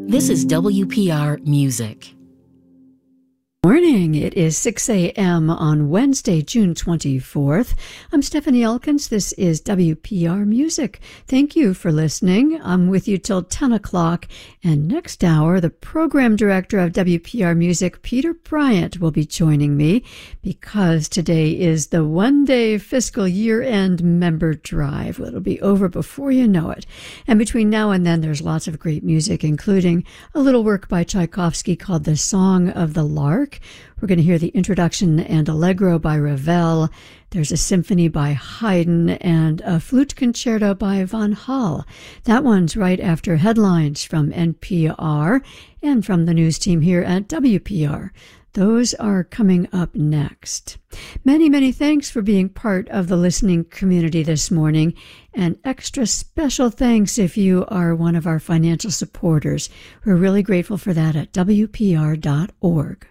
This is WPR Music. Morning. It is 6 a.m. on Wednesday, June 24th. I'm Stephanie Elkins. This is WPR Music. Thank you for listening. I'm with you till 10 o'clock. And next hour, the program director of WPR Music, Peter Bryant, will be joining me because today is the one-day fiscal year-end member drive. It'll be over before you know it. And between now and then, there's lots of great music, including a little work by Tchaikovsky called The Song of the Lark. We're going to hear the introduction and Allegro by Ravel. There's a symphony by Haydn and a flute concerto by Van Hal. That one's right after headlines from NPR and from the news team here at WPR. Those are coming up next. Many, many thanks for being part of the listening community this morning. And extra special thanks if you are one of our financial supporters. We're really grateful for that at WPR.org.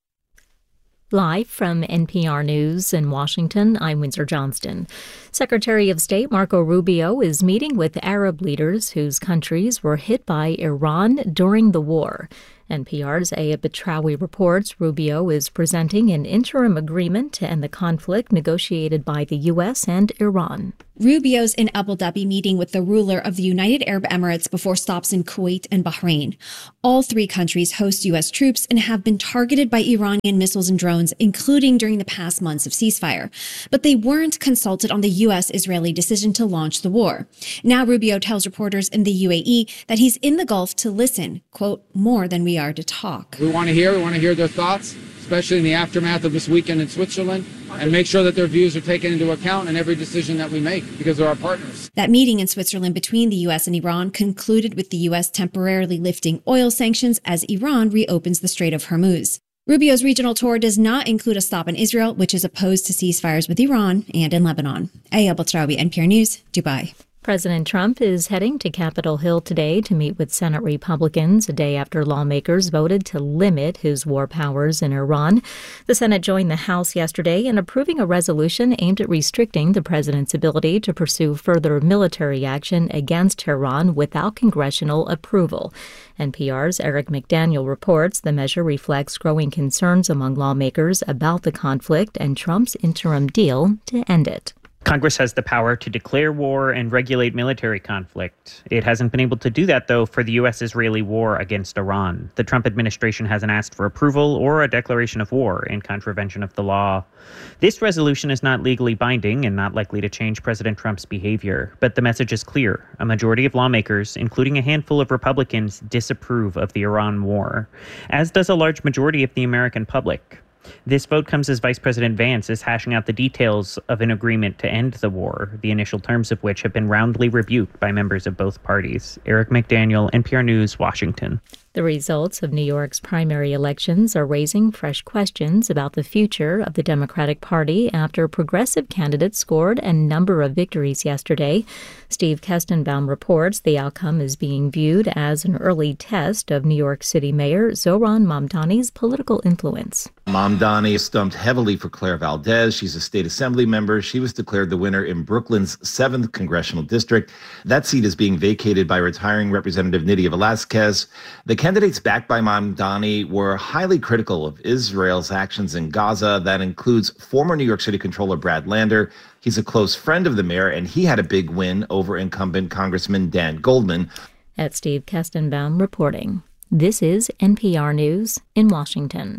Live from NPR News in Washington, I'm Windsor Johnston. Secretary of State Marco Rubio is meeting with Arab leaders whose countries were hit by Iran during the war. NPR's Aya Betrawi reports Rubio is presenting an interim agreement to end the conflict negotiated by the U.S. and Iran. Rubio's in Abu Dhabi meeting with the ruler of the United Arab Emirates before stops in Kuwait and Bahrain. All three countries host U.S. troops and have been targeted by Iranian missiles and drones, including during the past months of ceasefire. But they weren't consulted on the U.S.-Israeli decision to launch the war. Now Rubio tells reporters in the UAE that he's in the Gulf to listen, quote, more than we are to talk. We want to hear their thoughts, especially in the aftermath of this weekend in Switzerland, and make sure that their views are taken into account in every decision that we make, because they're our partners. That meeting in Switzerland between the U.S. and Iran concluded with the U.S. temporarily lifting oil sanctions as Iran reopens the Strait of Hormuz. Rubio's regional tour does not include a stop in Israel, which is opposed to ceasefires with Iran and in Lebanon. Aya Betrawi, NPR News, Dubai. President Trump is heading to Capitol Hill today to meet with Senate Republicans a day after lawmakers voted to limit his war powers in Iran. The Senate joined the House yesterday in approving a resolution aimed at restricting the president's ability to pursue further military action against Iran without congressional approval. NPR's Eric McDaniel reports the measure reflects growing concerns among lawmakers about the conflict and Trump's interim deal to end it. Congress has the power to declare war and regulate military conflict. It hasn't been able to do that, though, for the U.S.-Israeli war against Iran. The Trump administration hasn't asked for approval or a declaration of war in contravention of the law. This resolution is not legally binding and not likely to change President Trump's behavior. But the message is clear. A majority of lawmakers, including a handful of Republicans, disapprove of the Iran war, as does a large majority of the American public. This vote comes as Vice President Vance is hashing out the details of an agreement to end the war, the initial terms of which have been roundly rebuked by members of both parties. Eric McDaniel, NPR News, Washington. The results of New York's primary elections are raising fresh questions about the future of the Democratic Party after progressive candidates scored a number of victories yesterday. Steve Kestenbaum reports the outcome is being viewed as an early test of New York City Mayor Zohran Mamdani's political influence. Mamdani stumped heavily for Claire Valdez. She's a state assembly member. She was declared the winner in Brooklyn's 7th congressional district. That seat is being vacated by retiring Representative Nydia Velázquez. The candidates backed by Mamdani were highly critical of Israel's actions in Gaza. That includes former New York City Controller Brad Lander. He's a close friend of the mayor, and he had a big win over incumbent Congressman Dan Goldman. At Steve Kestenbaum reporting. This is NPR News in Washington.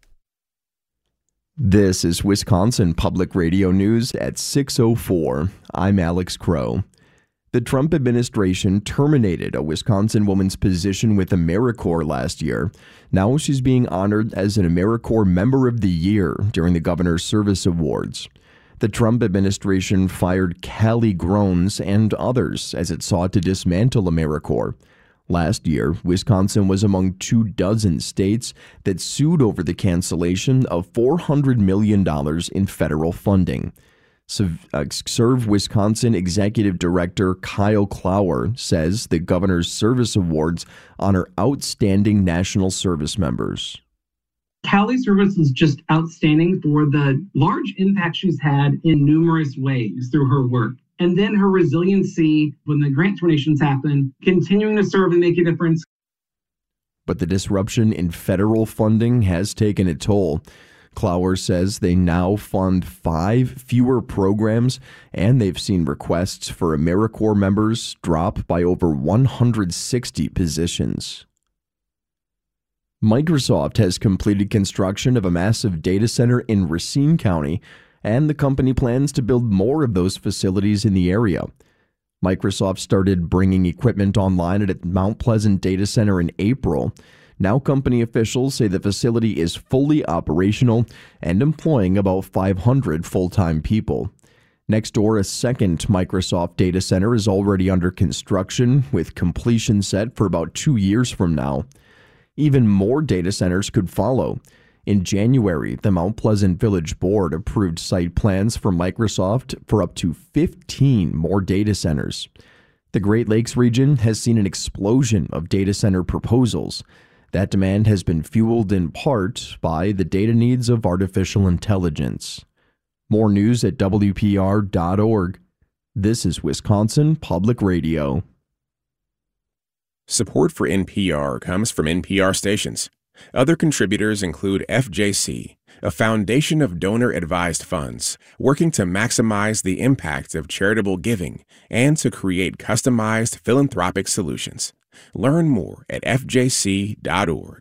This is Wisconsin Public Radio News at 6:04. I'm Alex Crow. The Trump administration terminated a Wisconsin woman's position with AmeriCorps last year. Now she's being honored as an AmeriCorps Member of the Year during the Governor's Service Awards. The Trump administration fired Callie Grones and others as it sought to dismantle AmeriCorps. Last year, Wisconsin was among 24 states that sued over the cancellation of $400 million in federal funding. Serve Wisconsin Executive Director Kyle Clower says the Governor's Service Awards honor outstanding national service members. Callie's service was just outstanding for the large impact she's had in numerous ways through her work. And then her resiliency when the grant donations happen, continuing to serve and make a difference. but the disruption in federal funding has taken a toll. Clower says they now fund 5 fewer programs, and they've seen requests for AmeriCorps members drop by over 160 positions. Microsoft has completed construction of a massive data center in Racine County, and the company plans to build more of those facilities in the area. Microsoft started bringing equipment online at its Mount Pleasant data center in April. Now company officials say the facility is fully operational and employing about 500 full-time people. Next door, a second Microsoft data center is already under construction, with completion set for about 2 years from now. Even more data centers could follow. In January, the Mount Pleasant Village Board approved site plans for Microsoft for up to 15 more data centers. The Great Lakes region has seen an explosion of data center proposals. That demand has been fueled in part by the data needs of artificial intelligence. More news at WPR.org. This is Wisconsin Public Radio. Support for NPR comes from NPR stations. Other contributors include FJC, a foundation of donor-advised funds working to maximize the impact of charitable giving and to create customized philanthropic solutions. Learn more at fjc.org.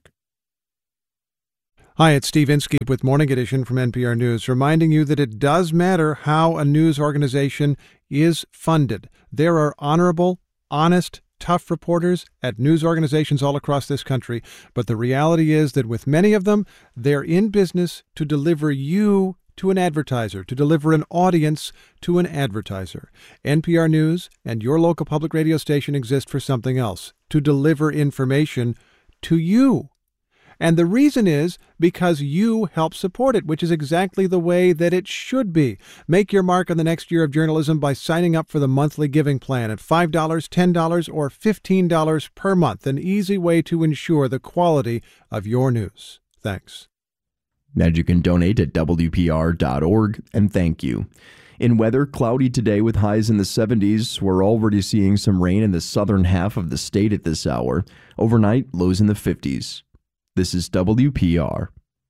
Hi, it's Steve Inskeep with Morning Edition from NPR News, reminding you that it does matter how a news organization is funded. There are honorable, honest, tough reporters at news organizations all across this country, but the reality is that with many of them, they're in business to deliver you to an advertiser, to deliver an audience to an advertiser. NPR News and your local public radio station exist for something else, to deliver information to you. And the reason is because you help support it, which is exactly the way that it should be. Make your mark on the next year of journalism by signing up for the monthly giving plan at $5, $10, or $15 per month, an easy way to ensure the quality of your news. Thanks. And you can donate at WPR.org, and thank you. In weather, cloudy today with highs in the 70s. We're already seeing some rain in the southern half of the state at this hour. Overnight, lows in the 50s. This is WPR.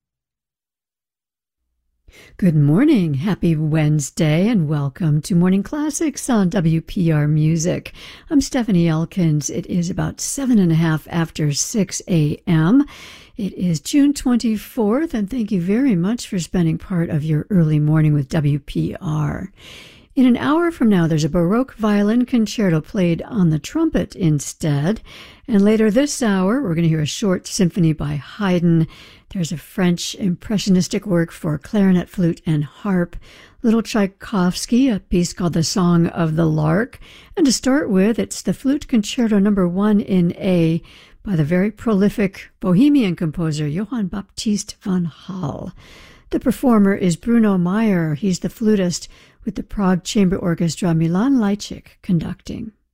Good morning. Happy Wednesday and welcome to Morning Classics on WPR Music. I'm Stephanie Elkins. It is about 7:30 after 6 a.m. It is June 24th, and thank you very much for spending part of your early morning with WPR. In an hour from now, there's a Baroque violin concerto played on the trumpet instead. And later this hour, we're going to hear a short symphony by Haydn. There's a French impressionistic work for clarinet, flute, and harp. Little Tchaikovsky, a piece called The Song of the Lark. And to start with, it's the Flute Concerto No. 1 in A by the very prolific Bohemian composer Johann Baptist von Hall. The performer is Bruno Meyer. He's the flutist with the Prague Chamber Orchestra, Milan Lajcik conducting.